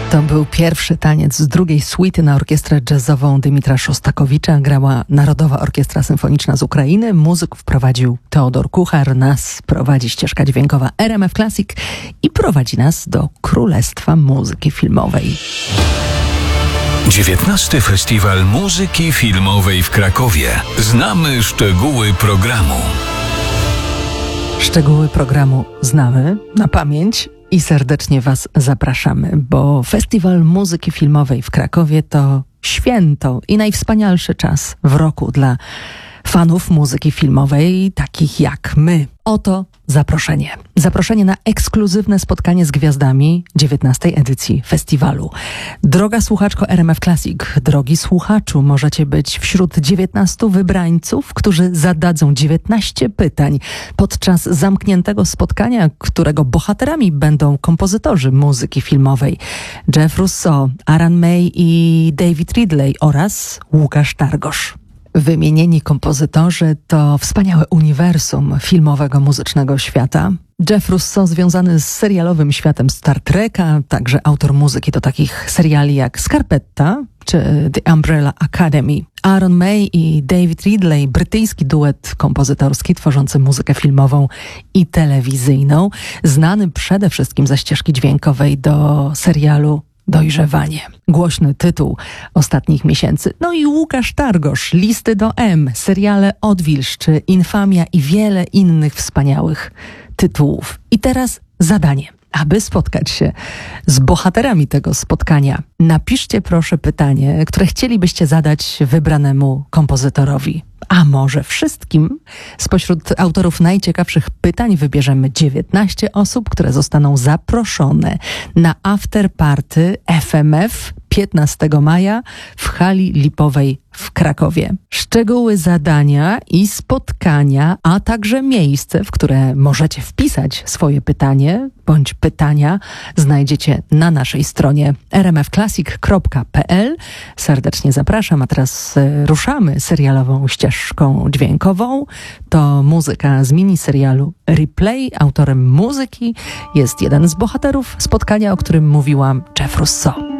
To był pierwszy taniec z drugiej suity na orkiestrę jazzową Dymitra Szostakowicza. Grała Narodowa Orkiestra Symfoniczna z Ukrainy. Muzyków prowadził Teodor Kuchar. Nas prowadzi ścieżka dźwiękowa RMF Classic i prowadzi nas do Królestwa Muzyki Filmowej. 19. Festiwal Muzyki Filmowej w Krakowie. Znamy szczegóły programu. Szczegóły programu znamy na pamięć i serdecznie Was zapraszamy, bo Festiwal Muzyki Filmowej w Krakowie to święto i najwspanialszy czas w roku dla fanów muzyki filmowej, takich jak my. Oto zaproszenie. Zaproszenie na ekskluzywne spotkanie z gwiazdami 19. edycji festiwalu. Droga słuchaczko RMF Classic, drogi słuchaczu, możecie być wśród 19 wybrańców, którzy zadadzą 19 pytań podczas zamkniętego spotkania, którego bohaterami będą kompozytorzy muzyki filmowej Jeff Russo, Aaron May i David Ridley oraz Łukasz Targosz. Wymienieni kompozytorzy to wspaniałe uniwersum filmowego, muzycznego świata. Jeff Russo związany z serialowym światem Star Treka, także autor muzyki do takich seriali jak Scarpetta czy The Umbrella Academy. Aaron May i David Ridley, brytyjski duet kompozytorski tworzący muzykę filmową i telewizyjną, znany przede wszystkim ze ścieżki dźwiękowej do serialu Dojrzewanie. Głośny tytuł ostatnich miesięcy. No i Łukasz Targosz, Listy do M, seriale Odwilż czy Infamia i wiele innych wspaniałych tytułów. I teraz zadanie. Aby spotkać się z bohaterami tego spotkania, napiszcie proszę pytanie, które chcielibyście zadać wybranemu kompozytorowi. A może wszystkim? Spośród autorów najciekawszych pytań wybierzemy 19 osób, które zostaną zaproszone na afterparty FMF 15 maja w hali Lipowej w Krakowie. Szczegóły zadania i spotkania, a także miejsce, w które możecie wpisać swoje pytanie bądź pytania, znajdziecie na naszej stronie rmfclassic.pl. Serdecznie zapraszam, a teraz ruszamy serialową ścieżką dźwiękową. To muzyka z miniserialu Replay. Autorem muzyki jest jeden z bohaterów spotkania, o którym mówiłam, Jeff Russo.